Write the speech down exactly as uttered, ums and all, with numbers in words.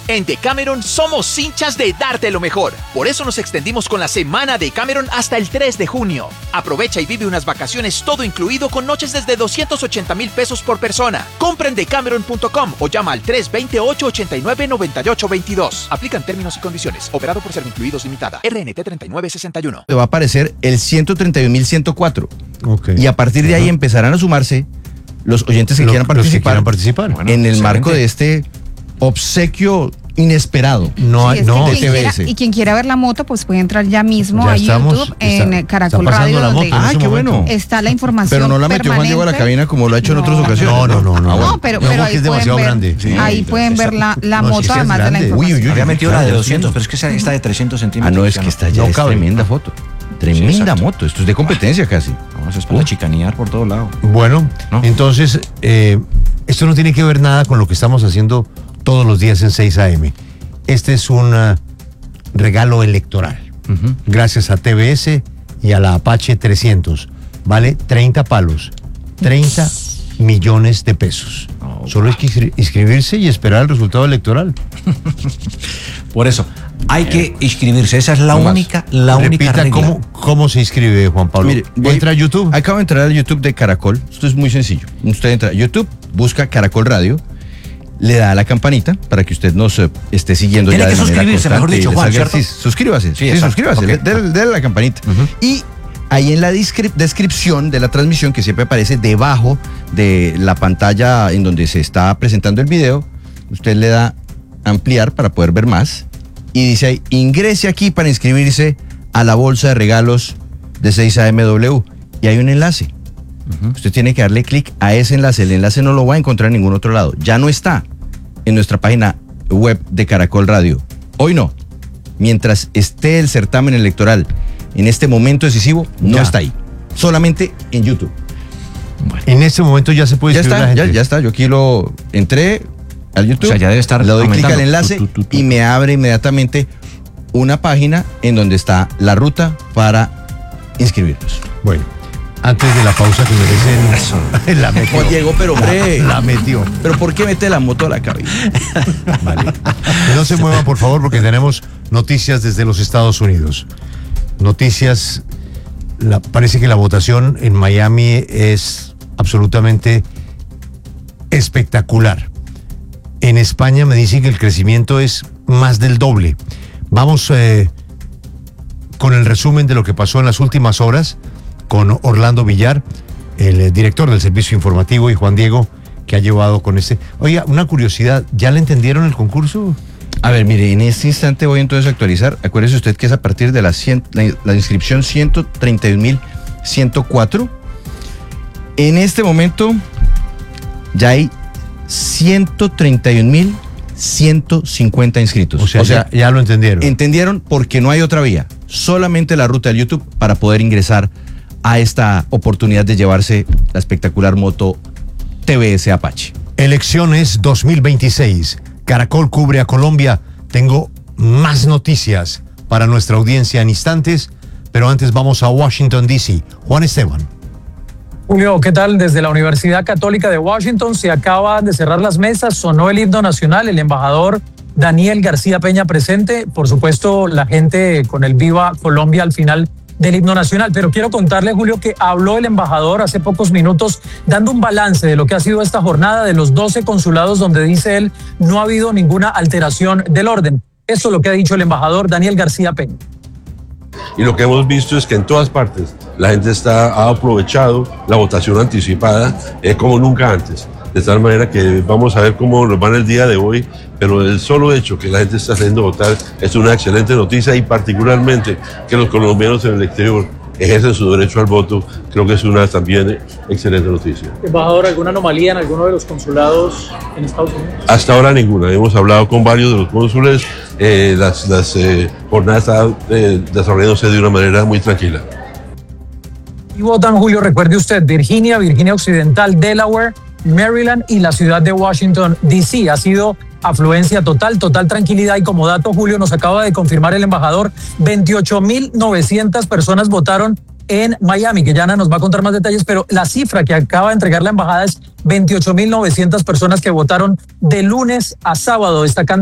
En Decameron somos hinchas de darte lo mejor. Por eso nos extendimos con la semana Decameron hasta el tres de junio. Aprovecha y vive unas vacaciones todo incluido con noches desde doscientos ochenta mil pesos por persona. Compra en decameron punto com o llama al tres dos ocho, ocho nueve, nueve ocho dos dos. Aplican términos y condiciones. Operado por Servincluidos Limitada. R N T treinta y nueve sesenta y uno. Va a aparecer el ciento treinta y un mil ciento cuatro. Okay. Y a partir de ahí uh-huh. empezarán a sumarse los oyentes que, Lo, quieran, participar que quieran participar bueno, en el excelente. marco de este obsequio inesperado. No, sí, es no, que quien quiera, y quien quiera ver la moto, pues puede entrar ya mismo ya a estamos, YouTube, está, en Caracol está Radio, la moto, donde ah, qué bueno. está la información. Pero no la metió Juan Diego a la cabina como lo ha hecho no, en otras ocasiones. No, no, no. No, no, no pero, pero ahí, pueden ver, grande. Sí, ahí pueden ver la, la no, moto, si además de la información. Uy, uy, uy, había metido la de doscientos, pero es que esa está de trescientos centímetros. Ah, no, es que esta ya no es cabe. tremenda foto. Tremenda sí, moto. Esto es de competencia casi. No, eso es para uh. chicanear por todos lados. Bueno, ¿no? Entonces, eh, esto no tiene que ver nada con lo que estamos haciendo todos los días en seis a eme. Este es un uh, regalo electoral. Uh-huh. Gracias a T B S y a la Apache trescientos. Vale treinta palos. treinta millones de pesos. Oh, Solo wow. hay que inscribirse y esperar el resultado electoral. Por eso, hay que inscribirse. Esa es la no única, más. la Repita única regla. ¿cómo, ¿Cómo se inscribe, Juan Pablo? Mire, voy, ¿entra a YouTube? Acabo de entrar al YouTube de Caracol. Esto es muy sencillo. Usted entra a YouTube, busca Caracol Radio, le da a la campanita para que usted nos uh, esté siguiendo. Tiene ya que de suscribirse, mejor dicho, Juan, salga, sí, suscríbase, sí, sí suscríbase, okay. Dele, dele la campanita. Uh-huh. Y ahí en la descri- descripción de la transmisión, que siempre aparece debajo de la pantalla en donde se está presentando el video, usted le da ampliar para poder ver más y dice ahí, ingrese aquí para inscribirse a la bolsa de regalos de seis A M W y hay un enlace. Uh-huh. Usted tiene que darle clic a ese enlace. El enlace no lo va a encontrar en ningún otro lado. Ya no está en nuestra página web de Caracol Radio. Hoy no. Mientras esté el certamen electoral en este momento decisivo, no ya. está ahí. Solamente en YouTube. Bueno. En este momento ya se puede ya inscribir está, la gente. Ya, ya está. Yo aquí lo entré al YouTube. O sea, ya debe estar. Le doy clic al enlace tu, tu, tu, tu. y me abre inmediatamente una página en donde está la ruta para inscribirnos. Bueno, antes de la pausa que merecen, la metió. Oh, Diego, pero hombre, la, la metió. Pero ¿por qué mete la moto a la cabina? Vale. No se muevan, por favor, porque tenemos noticias desde los Estados Unidos. Noticias. La, parece que la votación en Miami es absolutamente espectacular. En España me dicen que el crecimiento es más del doble. Vamos eh, con el resumen de lo que pasó en las últimas horas con Orlando Villar, el eh, director del servicio informativo, y Juan Diego, que ha llevado con este. Oiga, una curiosidad, ¿ya le entendieron el concurso? A ver, mire, en este instante voy entonces a actualizar. Acuérdese usted que es a partir de la, cien, la, la inscripción ciento treinta y un mil ciento cuatro. En este momento ya hay ciento treinta y un mil ciento cincuenta inscritos. O sea, o sea ya, ya lo entendieron. Entendieron porque no hay otra vía. Solamente la ruta del YouTube para poder ingresar a esta oportunidad de llevarse la espectacular moto T V S Apache. Elecciones dos mil veintiséis. Caracol cubre a Colombia. Tengo más noticias para nuestra audiencia en instantes, pero antes vamos a Washington, D C. Juan Esteban. Julio, ¿qué tal? Desde la Universidad Católica de Washington se acaban de cerrar las mesas, sonó el himno nacional, el embajador Daniel García Peña presente, por supuesto la gente con el Viva Colombia al final del himno nacional, pero quiero contarle, Julio, que habló el embajador hace pocos minutos dando un balance de lo que ha sido esta jornada de los doce consulados donde dice él no ha habido ninguna alteración del orden. Eso es lo que ha dicho el embajador Daniel García Peña. Y lo que hemos visto es que en todas partes la gente está, ha aprovechado la votación anticipada eh, como nunca antes. De tal manera que vamos a ver cómo nos van el día de hoy, pero el solo hecho que la gente está haciendo votar es una excelente noticia, y particularmente que los colombianos en el exterior ejercen su derecho al voto, creo que es una también excelente noticia. Embajador, ¿alguna anomalía en alguno de los consulados en Estados Unidos? Hasta ahora ninguna. Hemos hablado con varios de los cónsules, eh, las, las eh, jornadas están eh, desarrollándose de una manera muy tranquila. Y votan, Julio, recuerde usted, Virginia, Virginia Occidental, Delaware, Maryland y la ciudad de Washington, D C. Ha sido afluencia total, total tranquilidad, y como dato, Julio, nos acaba de confirmar el embajador, veintiocho mil novecientas personas votaron en Miami, que Yana nos va a contar más detalles, pero la cifra que acaba de entregar la embajada es veintiocho mil novecientas personas que votaron de lunes a sábado, destacando